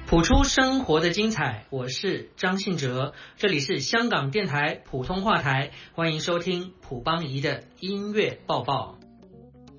谱出生活的精彩，我是张信哲，这里是香港电台普通话台，欢迎收听普邦仪的音乐报报。